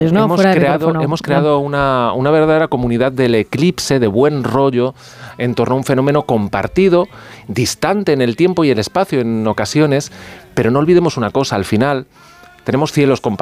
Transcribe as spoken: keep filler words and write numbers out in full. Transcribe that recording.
¿no? Hemos Fuera de creado, micrófono. hemos creado una, una verdadera comunidad del eclipse, de buen rollo, en torno a un fenómeno compartido, distante en el tiempo y el espacio en ocasiones, pero no olvidemos una cosa, al final tenemos cielos compartidos.